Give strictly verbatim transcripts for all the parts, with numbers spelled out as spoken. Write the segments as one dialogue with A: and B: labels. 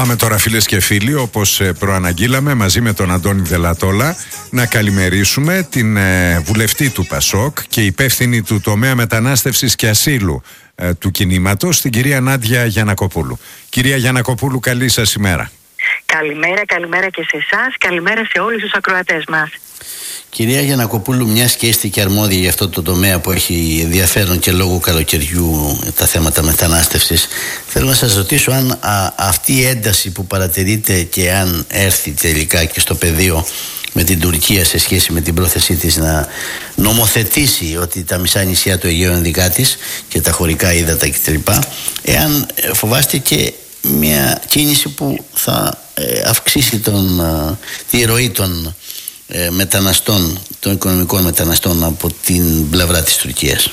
A: Πάμε τώρα, φίλες και φίλοι, όπως προαναγγείλαμε, μαζί με τον Αντώνη Δελατόλα, να καλημερίσουμε την ε, βουλευτή του Πασόκ και υπεύθυνη του τομέα μετανάστευσης και ασύλου ε, του κινήματος, την κυρία Νάντια Γιαννακοπούλου. Κυρία Γιαννακοπούλου, καλή σας ημέρα.
B: Καλημέρα, καλημέρα και σε εσάς, καλημέρα σε όλους τους ακροατές μας.
C: Κυρία Γιαννακοπούλου, μιας και είστε και αρμόδια για αυτό το τομέα που έχει ενδιαφέρον και λόγω καλοκαιριού τα θέματα μετανάστευσης, θέλω να σας ρωτήσω αν α, αυτή η ένταση που παρατηρείτε και αν έρθει τελικά και στο πεδίο με την Τουρκία σε σχέση με την πρόθεσή της να νομοθετήσει ότι τα μισά νησιά του Αιγαίου είναι δικά της και τα χωρικά ύδατα κτλ. Εάν φοβάστε και μια κίνηση που θα ε, αυξήσει τον, ε, τη ροή των ε, μεταναστών, των οικονομικών μεταναστών από την πλευρά της Τουρκίας.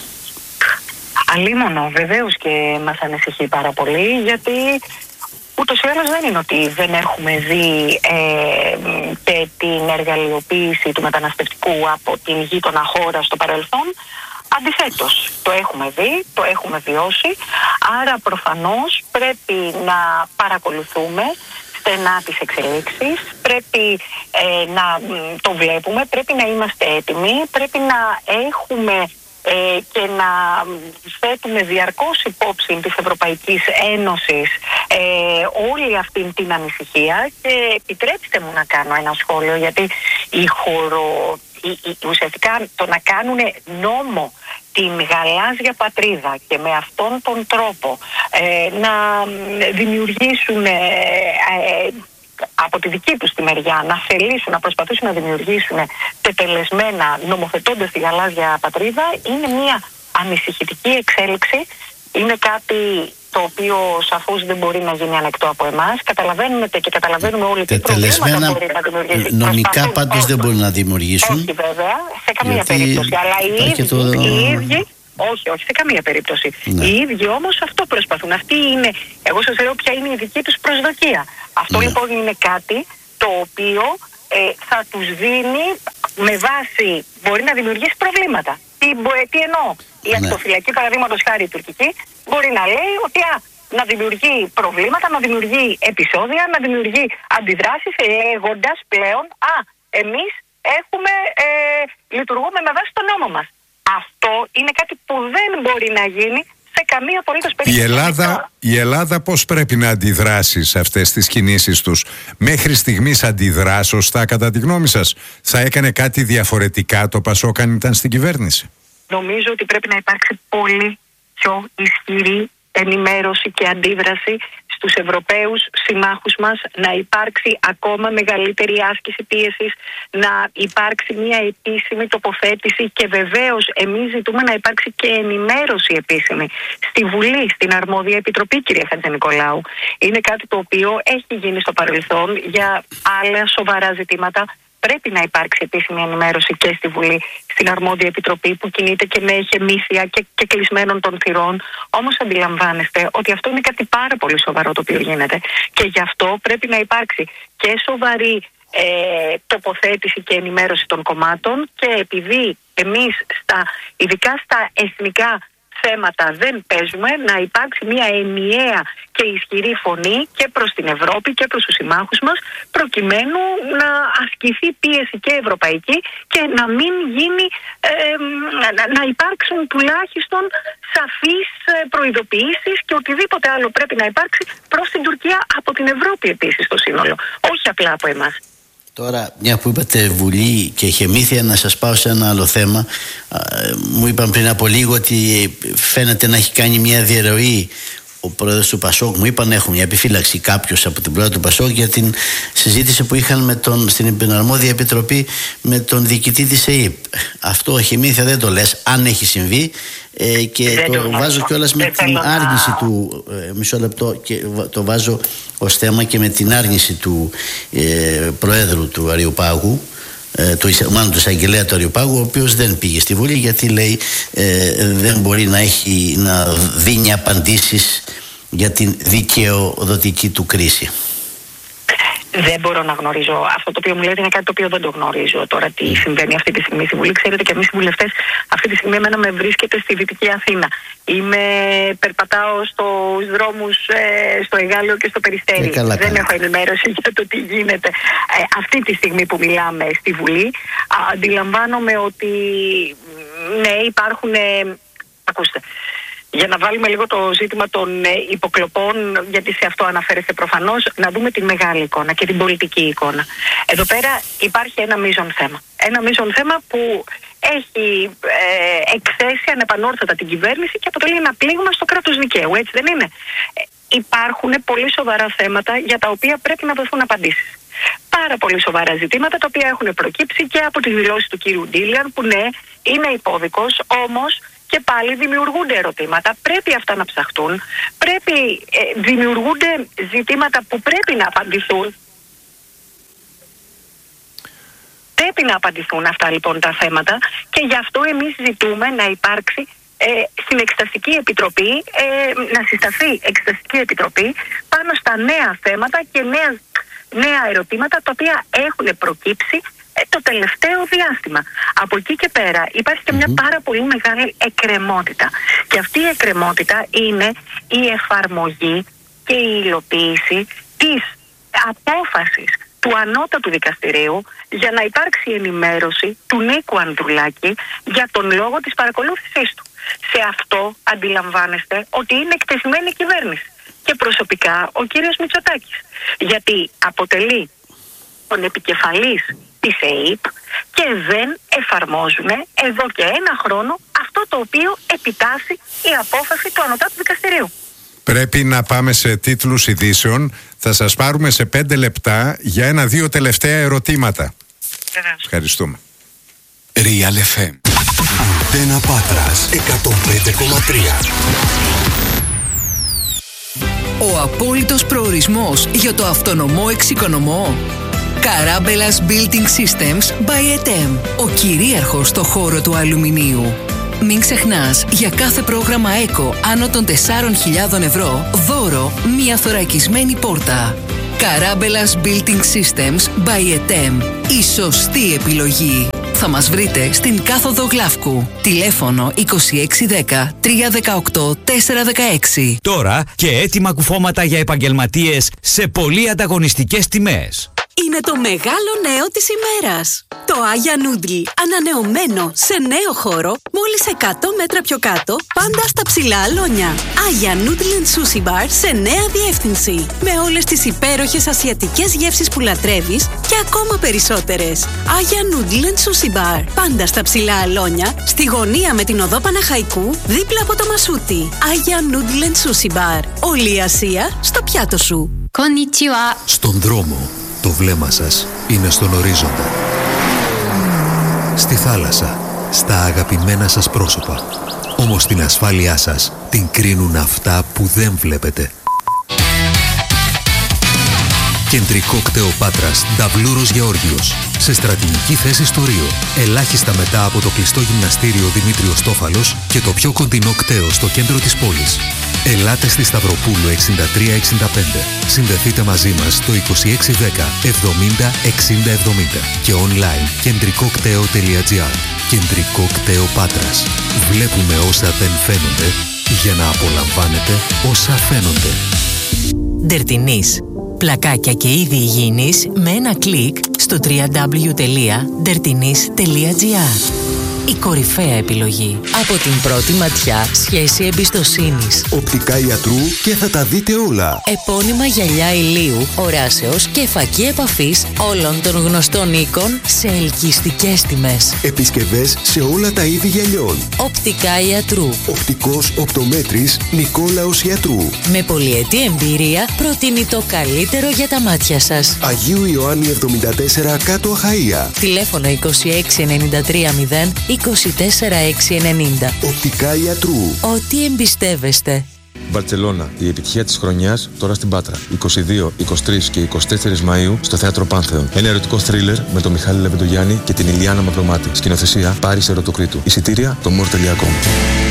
B: Αλίμονο, βεβαίως και μας ανησυχεί πάρα πολύ, γιατί ούτως ή άλλως δεν είναι ότι δεν έχουμε δει ε, και την εργαλειοποίηση του μεταναστευτικού από την γείτονα χώρα στο παρελθόν. Αντιθέτως, το έχουμε δει, το έχουμε βιώσει, άρα προφανώς πρέπει να παρακολουθούμε στενά τις εξελίξεις, πρέπει ε, να το βλέπουμε, πρέπει να είμαστε έτοιμοι, πρέπει να έχουμε ε, και να θέτουμε διαρκώς υπόψη της Ευρωπαϊκής Ένωσης ε, όλη αυτή την ανησυχία. Και επιτρέψτε μου να κάνω ένα σχόλιο, γιατί η χωρο... ουσιαστικά το να κάνουν νόμο την γαλάζια πατρίδα και με αυτόν τον τρόπο ε, να δημιουργήσουν ε, ε, από τη δική τους τη μεριά, να θελήσουν, να προσπαθήσουν να δημιουργήσουν τετελεσμένα νομοθετώντας τη γαλάζια πατρίδα, είναι μια ανησυχητική εξέλιξη. Είναι κάτι το οποίο σαφώς δεν μπορεί να γίνει ανεκτό από εμάς. Καταλαβαίνουμε και καταλαβαίνουμε όλοι τι προβλήματα μπορεί να δημιουργήσει.
C: Νομικά πάντως δεν μπορούν να δημιουργήσουν.
B: Όχι βέβαια, σε καμία γιατί περίπτωση. Αλλά οι ίδιοι, το... οι ίδιοι, όχι, όχι, σε καμία περίπτωση. Ναι. Οι ίδιοι όμως αυτό προσπαθούν. Αυτή είναι, εγώ σας λέω ποια είναι η δική τους προσδοκία. Αυτό ναι. λοιπόν είναι κάτι το οποίο ε, θα τους δίνει με βάση, μπορεί να δημιουργήσει προβλήματα. Τι, τι εννοώ. Η ναι. ακτοφυλακή, παραδείγματος χάρη η τουρκική, μπορεί να λέει ότι α, να δημιουργεί προβλήματα, να δημιουργεί επεισόδια, να δημιουργεί αντιδράσεις, λέγοντας πλέον α, εμείς έχουμε, ε, λειτουργούμε με βάση τον νόμο μας. Αυτό είναι κάτι που δεν μπορεί να γίνει σε καμία απολύτως περίπτωση.
A: Η Ελλάδα, η Ελλάδα πώς πρέπει να αντιδράσει σε αυτές τις κινήσεις τους? Μέχρι στιγμής αντιδρά σωστά κατά τη γνώμη σας? Θα έκανε κάτι διαφορετικά το Πασόκ αν ήταν στην κυβέρνηση?
B: Νομίζω ότι πρέπει να υπάρξει πολύ πιο ισχυρή ενημέρωση και αντίδραση στους Ευρωπαίους συμμάχους μας, να υπάρξει ακόμα μεγαλύτερη άσκηση πίεσης, να υπάρξει μια επίσημη τοποθέτηση και βεβαίως εμείς ζητούμε να υπάρξει και ενημέρωση επίσημη στη Βουλή, στην αρμόδια επιτροπή, κυρία Χατζηνικολάου. Είναι κάτι το οποίο έχει γίνει στο παρελθόν για άλλα σοβαρά ζητήματα. Πρέπει να υπάρξει επίσημη ενημέρωση και στη Βουλή, στην αρμόδια επιτροπή που κινείται και με εχεμήθεια και, και κλεισμένων των θυρών. Όμως αντιλαμβάνεστε ότι αυτό είναι κάτι πάρα πολύ σοβαρό το οποίο γίνεται. Και γι' αυτό πρέπει να υπάρξει και σοβαρή ε, τοποθέτηση και ενημέρωση των κομμάτων, και επειδή εμείς στα, ειδικά στα εθνικά θέματα δεν παίζουμε, να υπάρξει μια ενιαία και ισχυρή φωνή και προς την Ευρώπη και προς τους συμμάχους μας, προκειμένου να ασκηθεί πίεση και ευρωπαϊκή και να μην γίνει, ε, να, να υπάρξουν τουλάχιστον σαφείς προειδοποιήσεις και οτιδήποτε άλλο πρέπει να υπάρξει προς την Τουρκία από την Ευρώπη επίσης στο σύνολο, όχι απλά από εμάς.
C: Τώρα, μια που είπατε Βουλή και Χεμήθεια, να σας πάω σε ένα άλλο θέμα. Μου είπαν πριν από λίγο ότι φαίνεται να έχει κάνει μια διαρροή ο πρόεδρος του Πασόκ. Μου είπαν έχουν μια επιφύλαξη κάποιος από την πρόεδρο του Πασόκ για την συζήτηση που είχαν με τον, στην αρμόδια επιτροπή με τον διοικητή της ΕΕΠ. Αυτό Χεμήθεια δεν το λες, αν έχει συμβεί. Ε, και δεν το, το βάζω κιόλας με την άρνηση του ε, μισό λεπτό, και το βάζω ως θέμα και με την άρνηση του ε, Προέδρου του Αριοπάγου, ε, του, μάλλον του εισαγγελέα του Αριοπάγου, ο οποίος δεν πήγε στη Βουλή γιατί λέει ε, δεν μπορεί να, έχει, να δίνει απαντήσεις για την δικαιοδοτική του κρίση.
B: Δεν μπορώ να γνωρίζω. Αυτό το οποίο μου λέτε είναι κάτι το οποίο δεν το γνωρίζω. Τώρα τι συμβαίνει αυτή τη στιγμή στη Βουλή. Ξέρετε, και εμείς οι βουλευτές αυτή τη στιγμή εμένα με βρίσκεται στη Δυτική Αθήνα. Είμαι, περπατάω στους δρόμους, ε, στο Εγάλεο και στο Περιστέρι. Ε, καλά, δεν καλά. έχω ενημέρωση για το τι γίνεται. Ε, αυτή τη στιγμή που μιλάμε στη Βουλή, α, αντιλαμβάνομαι ότι ναι, υπάρχουν. Ε, ακούστε. Για να βάλουμε λίγο το ζήτημα των ε, υποκλοπών, γιατί σε αυτό αναφέρεστε προφανώς, να δούμε τη μεγάλη εικόνα και την πολιτική εικόνα. Εδώ πέρα υπάρχει ένα μείζον θέμα. Ένα μείζον θέμα που έχει ε, εκθέσει ανεπανόρθωτα την κυβέρνηση και αποτελεί ένα πλήγμα στο κράτος δικαίου, έτσι δεν είναι? Ε, υπάρχουν πολύ σοβαρά θέματα για τα οποία πρέπει να δοθούν απαντήσεις. Πάρα πολύ σοβαρά ζητήματα τα οποία έχουν προκύψει και από τις δηλώσεις του κύριου Ντίλιαν, που ναι, είναι υπόδικος, όμως και πάλι δημιουργούνται ερωτήματα, πρέπει αυτά να ψαχτούν, πρέπει, ε, δημιουργούνται ζητήματα που πρέπει να απαντηθούν. Πρέπει να απαντηθούν αυτά λοιπόν τα θέματα και γι' αυτό εμείς ζητούμε να υπάρξει ε, στην Εξεταστική Επιτροπή, ε, να συσταθεί Εξεταστική Επιτροπή πάνω στα νέα θέματα και νέα, νέα ερωτήματα τα οποία έχουν προκύψει το τελευταίο διάστημα. Από εκεί και πέρα υπάρχει και μια mm-hmm. πάρα πολύ μεγάλη εκκρεμότητα. Και αυτή η εκκρεμότητα είναι η εφαρμογή και η υλοποίηση της απόφασης του Ανώτατου Δικαστηρίου για να υπάρξει ενημέρωση του Νίκου Ανδρουλάκη για τον λόγο της παρακολούθησής του. Σε αυτό αντιλαμβάνεστε ότι είναι εκτεθειμένη η κυβέρνηση και προσωπικά ο κύριος Μητσοτάκης. Γιατί αποτελεί τον επικεφαλής της ΕΕΠ και δεν εφαρμόζουν εδώ και ένα χρόνο αυτό το οποίο επιτάσσει η απόφαση του Ανωτάτου Δικαστηρίου.
A: Πρέπει να πάμε σε τίτλους ειδήσεων. Θα σας πάρουμε σε πέντε λεπτά για ένα-δύο τελευταία ερωτήματα.
B: Βεβαίως.
A: Ευχαριστούμε.
D: Real εφ εμ. Αντένα Πάτρας εκατόν πέντε κόμμα τρία.
E: Ο απόλυτος προορισμός για το αυτονομό εξοικονομό. Καράμπελας Building Systems by ΕΤΕΜ. Ο κυρίαρχος στο χώρο του αλουμινίου. Μην ξεχνάς, για κάθε πρόγραμμα ΕΚΟ άνω των τεσσάρων χιλιάδων ευρώ, δώρο μία θωρακισμένη πόρτα. Καράμπελας Building Systems by ΕΤΕΜ. Η σωστή επιλογή. Θα μας βρείτε στην κάθοδο Γλαύκου. Τηλέφωνο είκοσι έξι δέκα τριακόσια δεκαοκτώ τετρακόσια δεκαέξι.
F: Τώρα και έτοιμα κουφώματα για επαγγελματίες σε πολύ ανταγωνιστικές τιμές.
G: Είναι το μεγάλο νέο της ημέρας. Το Άγια Νούντλ, ανανεωμένο σε νέο χώρο, μόλις εκατό μέτρα πιο κάτω, πάντα στα ψηλά αλόνια. Άγια Νούντλ and Sushi Bar σε νέα διεύθυνση. Με όλες τις υπέροχες ασιατικές γεύσεις που λατρεύεις και ακόμα περισσότερες. Άγια Νούντλ and Sushi Bar, πάντα στα ψηλά αλόνια, στη γωνία με την οδό Παναχαϊκού, δίπλα από το Μασούτι. Άγια Νούντλ and Sushi Bar. Όλη η Ασία στο πιάτο σου.
H: Konnichiwa.
D: Στον δρόμο. Το βλέμμα σας είναι στον ορίζοντα. Στη θάλασσα, στα αγαπημένα σας πρόσωπα. Όμως την ασφάλειά σας την κρίνουν αυτά που δεν βλέπετε. Κεντρικό κτέο Πάτρας, Νταβλούρος Γεώργιος. Σε στρατηγική θέση στο Ρίο. Ελάχιστα μετά από το κλειστό γυμναστήριο Δημήτριος Τόφαλος και το πιο κοντινό κτέο στο κέντρο της πόλης. Ελάτε στη Σταυροπούλου εξήντα τρία εξήντα πέντε. Συνδεθείτε μαζί μας στο είκοσι έξι δέκα εβδομήντα εξήντα εβδομήντα και online κεντρικόκτέο τελεία τζι άρ. Κεντρικό κτέο Πάτρας. Βλέπουμε όσα δεν φαίνονται για να απολαμβάνετε όσα φαίνονται.
I: Ντερτινής. Πλακάκια και είδη υγιεινής με ένα κλικ στο double-u double-u double-u τελεία ντερτινής τελεία τζι άρ. Η κορυφαία επιλογή. Από την πρώτη ματιά, σχέση εμπιστοσύνης.
J: Οπτικά ιατρού και θα τα δείτε όλα.
I: Επώνυμα γυαλιά ηλίου, οράσεως και φακή επαφής όλων των γνωστών οίκων σε ελκυστικές τιμές.
J: Επισκευές σε όλα τα είδη γυαλιών.
I: Οπτικά ιατρού.
J: Οπτικός οπτομέτρης Νικόλαος Ιατρού.
I: Με πολυετή εμπειρία προτείνει το καλύτερο για τα μάτια σας.
J: Αγίου Ιωάννη εβδομήντα τέσσερα κάτω Αχαΐα.
I: Τηλέφωνο είκοσι έξι ενενήντα τρία μηδέν είκοσι τέσσερα έξι ενενήντα.
J: Οπτικά Ιατρού.
I: Ό,τι εμπιστεύεστε.
K: Μπαρτσελώνα, η επιτυχία της χρονιάς τώρα στην Πάτρα. είκοσι δύο, είκοσι τρία και είκοσι τέσσερα Μαΐου στο Θέατρο Πάνθεον. Ένα ερωτικό θρίλερ με τον Μιχάλη Λεβεντογιάννη και την Ηλιάνα Μαυρομάτη. Σκηνοθεσία Πάρης Ερωτοκρίτου. Εισιτήρια το μορ τελεία κομ.